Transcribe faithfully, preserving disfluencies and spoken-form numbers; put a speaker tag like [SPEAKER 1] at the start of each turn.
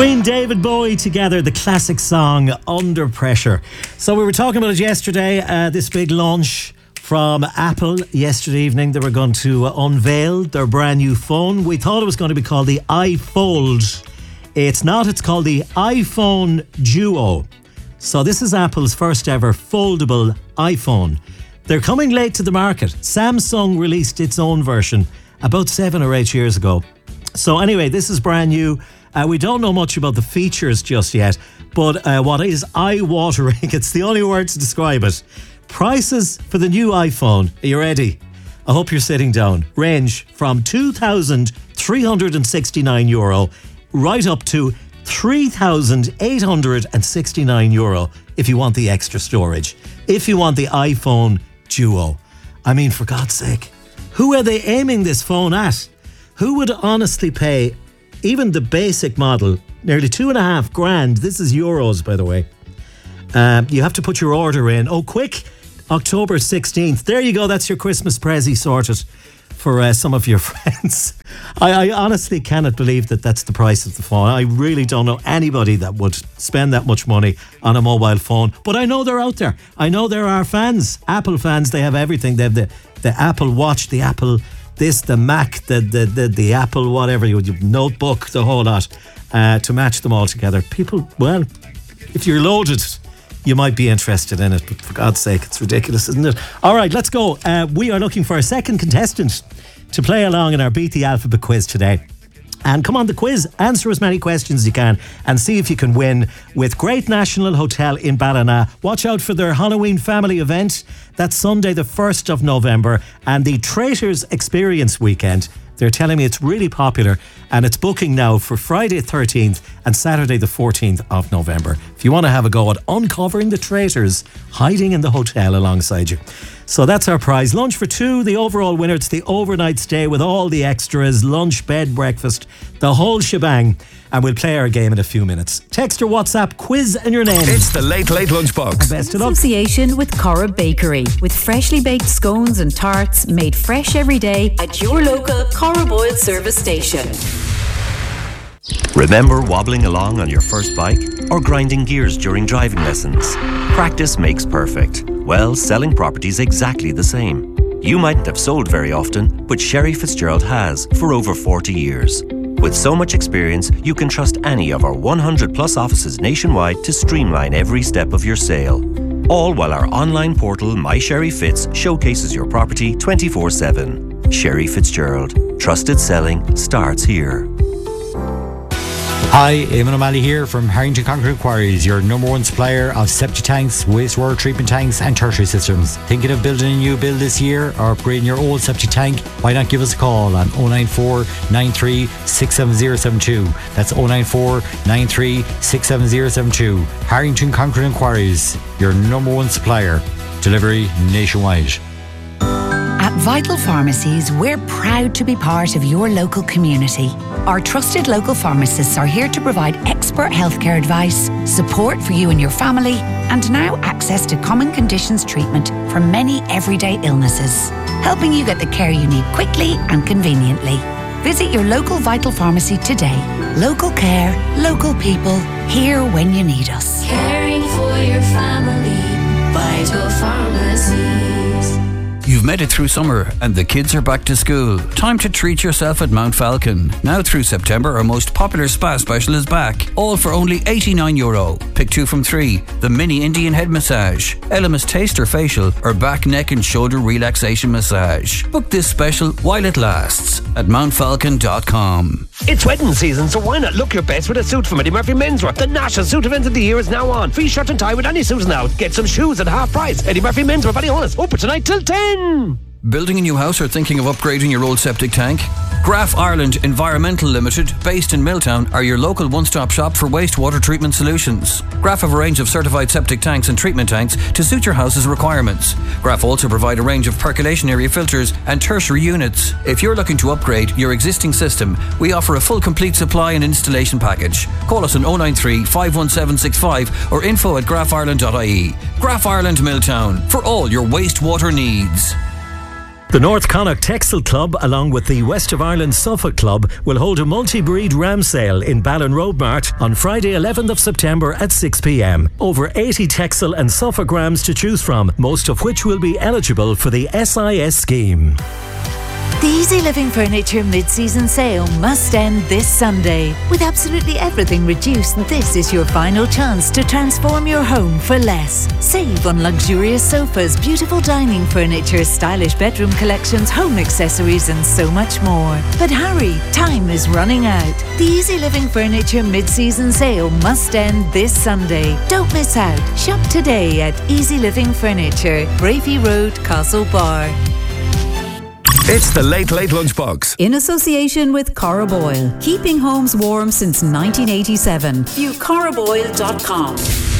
[SPEAKER 1] Queen, David Bowie together, the classic song Under Pressure. So we were talking about it yesterday, uh, this big launch from Apple yesterday evening. They were going to uh, unveil their brand new phone. We thought it was going to be called the iFold. It's not, it's called the iPhone Duo. So this is Apple's first ever foldable iPhone. They're coming late to the market. Samsung released its own version about seven or eight years ago. So anyway, this is brand new. Uh, we don't know much about the features just yet, but uh, what is eye-watering, it's the only word to describe it. Prices for the new iPhone, are you ready? I hope you're sitting down. Range from two thousand three hundred sixty-nine euro right up to three thousand eight hundred sixty-nine euro if you want the extra storage. If you want the iPhone Duo. I mean, for God's sake, who are they aiming this phone at? Who would honestly pay even the basic model, nearly two and a half grand? This is euros, by the way. Um, you have to put your order in. Oh, quick, October sixteenth. There you go. That's your Christmas present sorted for uh, some of your friends. I, I honestly cannot believe that that's the price of the phone. I really don't know anybody that would spend that much money on a mobile phone. But I know they're out there. I know there are fans, Apple fans. They have everything. They have the, the Apple Watch, the Apple this, the Mac, the the the, the Apple whatever, your notebook, the whole lot, uh, to match them all together. People, well, if you're loaded, you might be interested in it, but for God's sake, it's ridiculous, isn't it? All right, let's go. Uh, we are looking for a second contestant to play along in our Beat the Alphabet quiz today. And come on the quiz, answer as many questions as you can and see if you can win with Great National Hotel in Ballina. Watch out for their Halloween family event. That's Sunday the first of November, and the Traitors Experience Weekend. They're telling me it's really popular and it's booking now for Friday thirteenth and Saturday the fourteenth of November. If you want to have a go at uncovering the traitors hiding in the hotel alongside you. So that's our prize. Lunch for two, the overall winner. It's the overnight stay with all the extras, lunch, bed, breakfast, the whole shebang. And we'll play our game in a few minutes. Text or WhatsApp, quiz and your name.
[SPEAKER 2] It's the Late Late Lunchbox.
[SPEAKER 1] Best of luck.
[SPEAKER 3] Association with Cora Bakery, with freshly baked scones and tarts made fresh every day at your local Cora Boyle service station.
[SPEAKER 4] Remember wobbling along on your first bike or grinding gears during driving lessons? Practice makes perfect. Well, selling property's exactly the same. You mightn't have sold very often, but Sherry Fitzgerald has for over forty years. With so much experience, you can trust any of our one hundred plus offices nationwide to streamline every step of your sale. All while our online portal, My Sherry Fitz, showcases your property twenty-four seven. Sherry Fitzgerald. Trusted selling starts here.
[SPEAKER 5] Hi, Eamon O'Malley here from Harrington Concrete Quarries, your number one supplier of septic tanks, wastewater treatment tanks and tertiary systems. Thinking of building a new build this year or upgrading your old septic tank? Why not give us a call on oh nine four, nine three, six seven zero seven two. That's oh nine four, nine three, six seven zero seven two. Harrington Concrete Quarries, your number one supplier. Delivery nationwide.
[SPEAKER 6] At Vital Pharmacies, we're proud to be part of your local community. Our trusted local pharmacists are here to provide expert healthcare advice, support for you and your family, and now access to common conditions treatment for many everyday illnesses, helping you get the care you need quickly and conveniently. Visit your local Vital Pharmacy today. Local care, local people, here when you need us.
[SPEAKER 7] Caring for your family, Vital Pharmacies.
[SPEAKER 8] You've made it through summer and the kids are back to school. Time to treat yourself at Mount Falcon. Now through September, our most popular spa special is back. All for only eighty-nine euro. Pick two from three. The mini Indian head massage, Elemis taster facial, or back, neck and shoulder relaxation massage. Book this special while it lasts at mount falcon dot com.
[SPEAKER 2] It's wedding season, so why not look your best with a suit from Eddie Murphy Menswear? The national suit event of the year is now on. Free shirt and tie with any suit now. Get some shoes at half price. Eddie Murphy Menswear, Ballyhonus. Open tonight till ten.
[SPEAKER 8] Building a new house or thinking of upgrading your old septic tank? Graf Ireland Environmental Limited, based in Milltown, are your local one-stop shop for wastewater treatment solutions. Graf have a range of certified septic tanks and treatment tanks to suit your house's requirements. Graf also provide a range of percolation area filters and tertiary units. If you're looking to upgrade your existing system, we offer a full complete supply and installation package. Call us on oh nine three, five one seven six five or info at graf ireland dot I E. Graf Ireland Milltown, for all your wastewater needs.
[SPEAKER 1] The North Connacht Textile Club, along with the West of Ireland Suffolk Club, will hold a multi-breed ram sale in Ballon Road Mart on Friday eleventh of September at six p m. Over eighty textile and Suffolk rams to choose from, most of which will be eligible for the S I S scheme.
[SPEAKER 3] The Easy Living Furniture mid-season sale must end this Sunday. With absolutely everything reduced, this is your final chance to transform your home for less. Save on luxurious sofas, beautiful dining furniture, stylish bedroom collections, home accessories and so much more. But hurry, time is running out. The Easy Living Furniture mid-season sale must end this Sunday. Don't miss out. Shop today at Easy Living Furniture, Brafey Road, Castlebar.
[SPEAKER 9] It's the Late Late Lunchbox.
[SPEAKER 3] In association with Corriboil, keeping homes warm since nineteen eighty-seven. View corriboil dot com.